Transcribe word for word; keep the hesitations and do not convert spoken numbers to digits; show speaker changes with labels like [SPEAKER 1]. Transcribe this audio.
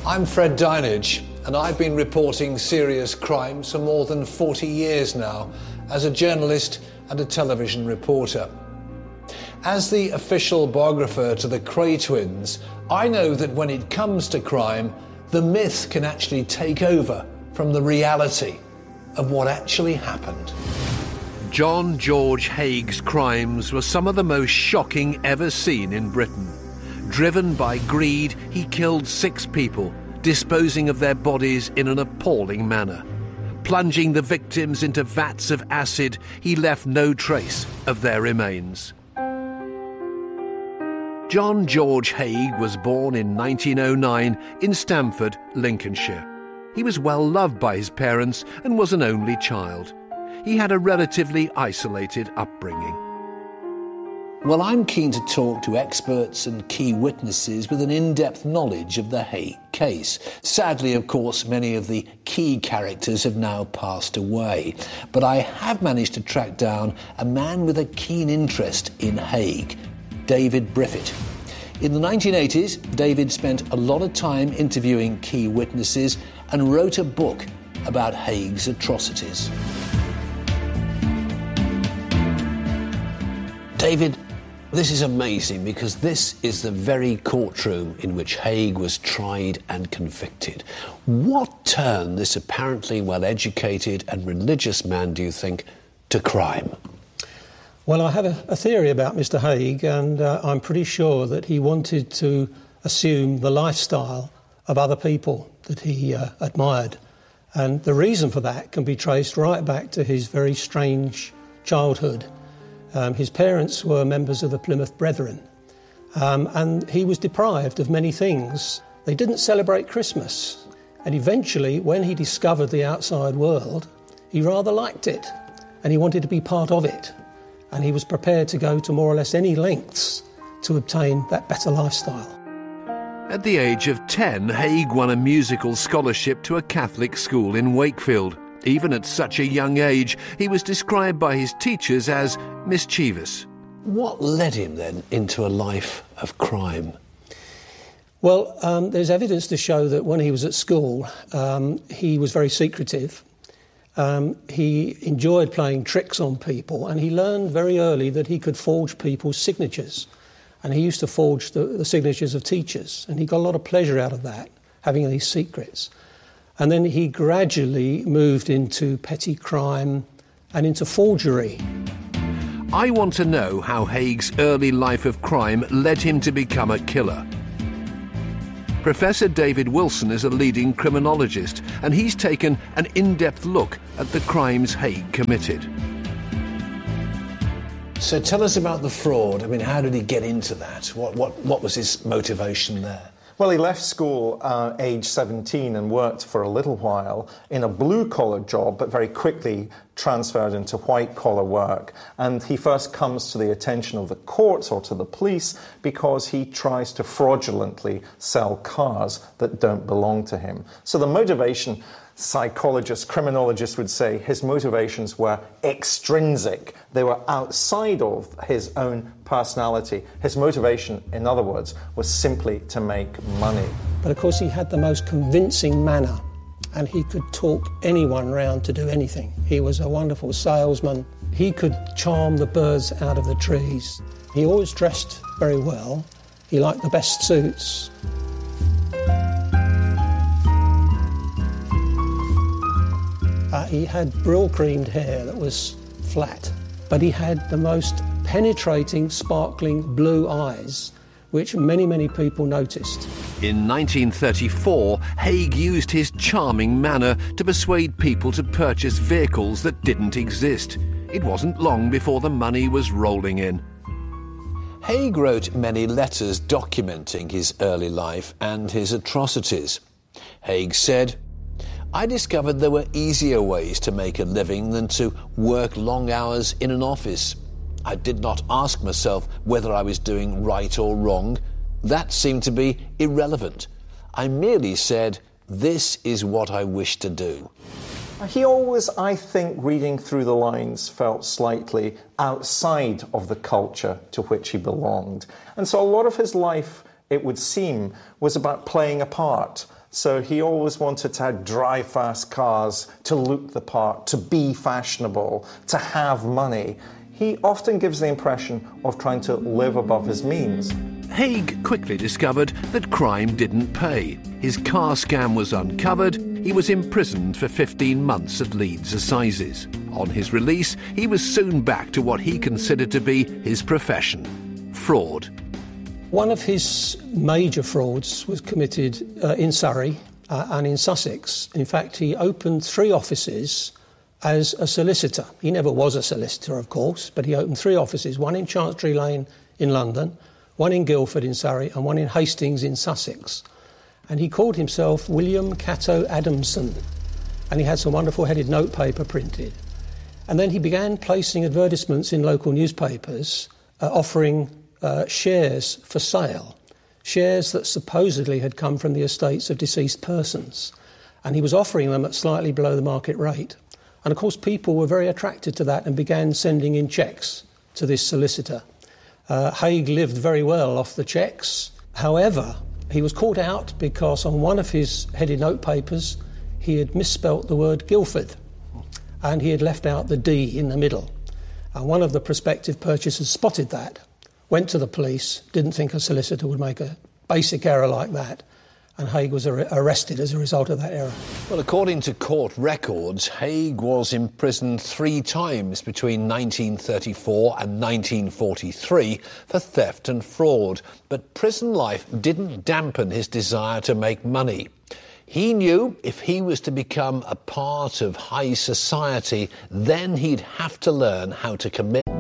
[SPEAKER 1] I'm Fred Dinage, and I've been reporting serious crimes for more than forty years now as a journalist and a television reporter. As the official biographer to the Kray twins, I know that when it comes to crime, the myth can actually take over from the reality of what actually happened.
[SPEAKER 2] John George Haig's crimes were some of the most shocking ever seen in Britain. Driven by greed, he killed six people, disposing of their bodies in an appalling manner. Plunging the victims into vats of acid, he left no trace of their remains. John George Haig was born in nineteen oh nine in Stamford, Lincolnshire. He was well loved by his parents and was an only child. He had a relatively isolated upbringing.
[SPEAKER 1] Well, I'm keen to talk to experts and key witnesses with an in-depth knowledge of the Haig case. Sadly, of course, many of the key characters have now passed away. But I have managed to track down a man with a keen interest in Haig, David Briffett. In the nineteen eighties, David spent a lot of time interviewing key witnesses and wrote a book about Haig's atrocities. David, this is amazing because this is the very courtroom in which Haig was tried and convicted. What turned this apparently well-educated and religious man, do you think, to crime?
[SPEAKER 3] Well, I have a, a theory about Mister Haig, and uh, I'm pretty sure that he wanted to assume the lifestyle of other people that he uh, admired. And the reason for that can be traced right back to his very strange childhood. Um, his parents were members of the Plymouth Brethren, um, and he was deprived of many things. They didn't celebrate Christmas, and eventually, when he discovered the outside world, he rather liked it, and he wanted to be part of it, and he was prepared to go to more or less any lengths to obtain that better lifestyle.
[SPEAKER 2] At the age of ten, Haig won a musical scholarship to a Catholic school in Wakefield. Even at such a young age, he was described by his teachers as mischievous.
[SPEAKER 1] What led him then into a life of crime?
[SPEAKER 3] Well, um, there's evidence to show that when he was at school, um, he was very secretive. Um, he enjoyed playing tricks on people, and he learned very early that he could forge people's signatures. And he used to forge the, the signatures of teachers, and he got a lot of pleasure out of that, having these secrets. And then he gradually moved into petty crime and into forgery.
[SPEAKER 2] I want to know how Haig's early life of crime led him to become a killer. Professor David Wilson is a leading criminologist, and he's taken an in-depth look at the crimes Haig committed.
[SPEAKER 1] So tell us about the fraud. I mean, how did he get into that? What, what, what was his motivation there?
[SPEAKER 4] Well, he left school uh, age seventeen and worked for a little while in a blue-collar job, but very quickly transferred into white-collar work. And he first comes to the attention of the courts or to the police because he tries to fraudulently sell cars that don't belong to him. So the motivation, psychologists, criminologists would say his motivations were extrinsic. They were outside of his own personality. His motivation, in other words, was simply to make money.
[SPEAKER 3] But of course he had the most convincing manner, and he could talk anyone round to do anything. He was a wonderful salesman. He could charm the birds out of the trees. He always dressed very well. He liked the best suits. Uh, he had brill-creamed hair that was flat, but he had the most penetrating, sparkling blue eyes, which many, many people noticed.
[SPEAKER 2] In nineteen thirty-four, Haig used his charming manner to persuade people to purchase vehicles that didn't exist. It wasn't long before the money was rolling in.
[SPEAKER 1] Haig wrote many letters documenting his early life and his atrocities. Haig said, "I discovered there were easier ways to make a living than to work long hours in an office. I did not ask myself whether I was doing right or wrong. That seemed to be irrelevant. I merely said, this is what I wish to do."
[SPEAKER 4] He always, I think, reading through the lines, felt slightly outside of the culture to which he belonged. And so a lot of his life, it would seem, was about playing a part, So he always wanted to drive fast cars, to look the part, to be fashionable, to have money. He often gives the impression of trying to live above his means.
[SPEAKER 2] Haig quickly discovered that crime didn't pay. His car scam was uncovered. He was imprisoned for fifteen months at Leeds Assizes. On his release, he was soon back to what he considered to be his profession: fraud.
[SPEAKER 3] One of his major frauds was committed uh, in Surrey uh, and in Sussex. In fact, he opened three offices as a solicitor. He never was a solicitor, of course, but he opened three offices, one in Chancery Lane in London, one in Guildford in Surrey, and one in Hastings in Sussex. And he called himself William Cato Adamson, and he had some wonderful headed notepaper printed. And then he began placing advertisements in local newspapers uh, offering uh, shares for sale, shares that supposedly had come from the estates of deceased persons. And he was offering them at slightly below the market rate. And of course people were very attracted to that and began sending in cheques to this solicitor. Uh, Haig lived very well off the cheques. However, he was caught out because on one of his headed notepapers he had misspelt the word Guildford, and he had left out the D in the middle. And one of the prospective purchasers spotted that, went to the police, didn't think a solicitor would make a basic error like that, and Haig was ar- arrested as a result of that error.
[SPEAKER 1] Well, according to court records, Haig was imprisoned three times between nineteen thirty-four and nineteen forty-three for theft and fraud. But prison life didn't dampen his desire to make money. He knew if he was to become a part of high society, then he'd have to learn how to commit.